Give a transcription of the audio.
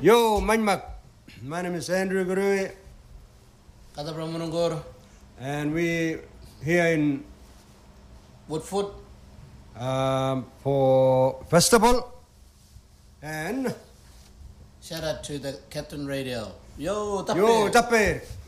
Yo, Manmak. My name is Andrew Gurui. Kata Pramunungur. And we here in Woodfoot. For festival. And Shout out to the Captain Radio. Yo, Tappe. Yo, Tappe.